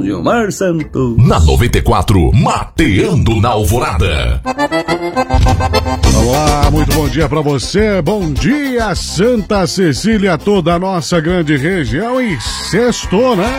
com Gilmar Santos. Na 94, Mateando na Alvorada. Olá, muito bom dia pra você. Bom dia, Santa Cecília, toda a nossa grande região. E sextou, né?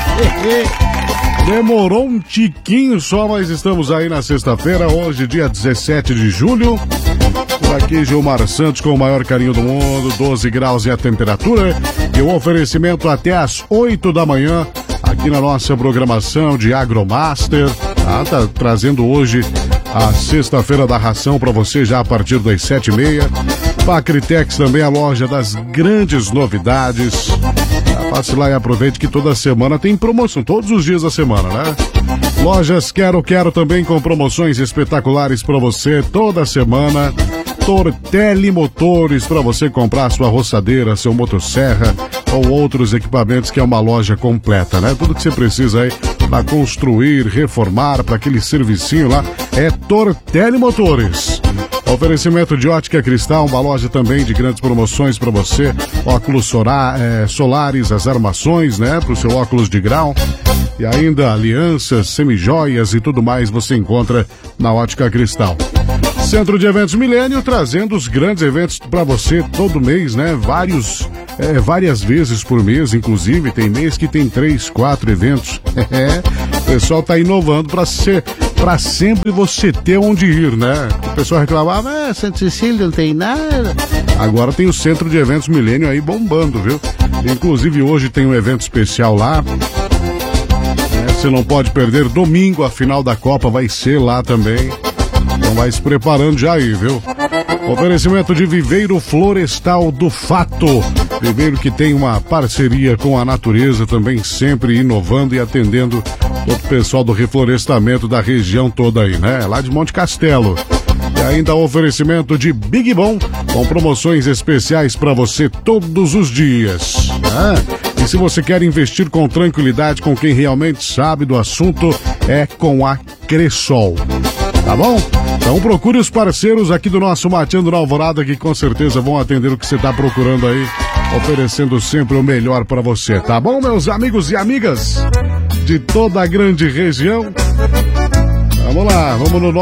Demorou um tiquinho só, mas estamos aí na sexta-feira, hoje, dia 17 de julho. Por aqui, Gilmar Santos, com o maior carinho do mundo, 12 graus é a temperatura. E o oferecimento até às 8 da manhã, aqui na nossa programação de Agromaster. Tá trazendo hoje a sexta-feira da ração para você já a partir das 7h30. Pacritex também, a loja das grandes novidades. Passe lá e aproveite que toda semana tem promoção, todos os dias da semana, né? Lojas Quero também com promoções espetaculares para você toda semana. Tortelli Motores para você comprar sua roçadeira, seu motosserra ou outros equipamentos, que é uma loja completa, né? Tudo que você precisa aí para construir, reformar, para aquele servicinho lá, é Tortelli Motores. Oferecimento de Ótica Cristal, uma loja também de grandes promoções para você. Óculos solares, as armações, né? Para o seu óculos de grau. E ainda alianças, semijoias e tudo mais você encontra na Ótica Cristal. Centro de Eventos Milênio, trazendo os grandes eventos para você todo mês, né? Várias vezes por mês, inclusive. Tem mês que tem 3, 4 eventos. O pessoal tá inovando para sempre você ter onde ir, né? O pessoal reclamava, Santa Cecília não tem nada. Agora tem o Centro de Eventos Milênio aí bombando, viu? Inclusive hoje tem um evento especial lá. Você não pode perder, domingo a final da Copa vai ser lá também. Então vai se preparando já aí, viu? Oferecimento de Viveiro Florestal do Fato. Viveiro que tem uma parceria com a natureza, também sempre inovando e atendendo todo o pessoal do reflorestamento da região toda aí, né? Lá de Monte Castelo. E ainda oferecimento de Big Bom, com promoções especiais para você todos os dias. E se você quer investir com tranquilidade, com quem realmente sabe do assunto, é com a Cressol. Tá bom? Então procure os parceiros aqui do nosso Mateando na Alvorada, que com certeza vão atender o que você está procurando aí, oferecendo sempre o melhor para você, tá bom, meus amigos e amigas de toda a grande região? Vamos lá, vamos no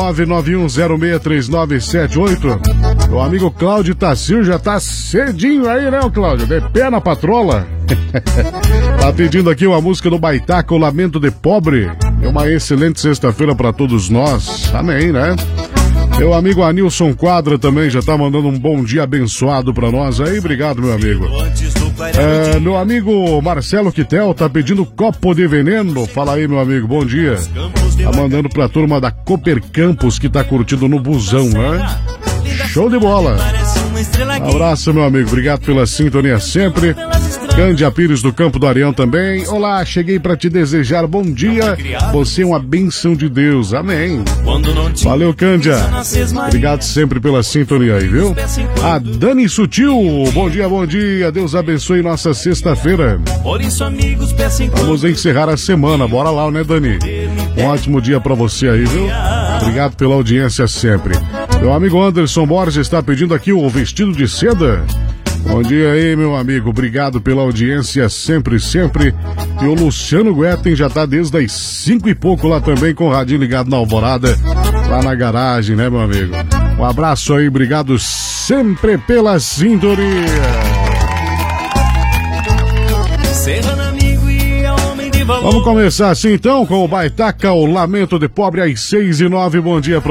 991063978. O amigo Cláudio Tassir já tá cedinho aí, né, Cláudio? De pé na patrola. Tá pedindo aqui uma música do Baitaca, O Lamento de Pobre. É uma excelente sexta-feira para todos nós. Amém, né? Meu amigo Anilson Quadra também já tá mandando um bom dia abençoado para nós aí. Obrigado, meu amigo. Meu amigo Marcelo Quitel tá pedindo Copo de Veneno. Fala aí, meu amigo, bom dia. Tá mandando pra turma da Cooper Campos que tá curtindo no busão, né? Show de bola. Abraço, meu amigo, obrigado pela sintonia sempre. Cândia Pires do Campo do Areião também. Olá, cheguei para te desejar bom dia. Você é uma bênção de Deus. Amém. Valeu, Cândia. Obrigado sempre pela sintonia aí, viu? A Dani Sutil. Bom dia, bom dia. Deus abençoe nossa sexta-feira. Vamos encerrar a semana. Bora lá, né, Dani? Um ótimo dia para você aí, viu? Obrigado pela audiência sempre. Meu amigo Anderson Borges está pedindo aqui o vestido de seda. Bom dia aí, meu amigo. Obrigado pela audiência sempre, sempre. E o Luciano Guetem já tá desde as 5 e pouco lá também com o radinho ligado na Alvorada, lá na garagem, né, meu amigo? Um abraço aí, obrigado sempre pela sintonia. Vamos começar assim então com o Baitaca, O Lamento de Pobre, às 6h09. Bom dia pra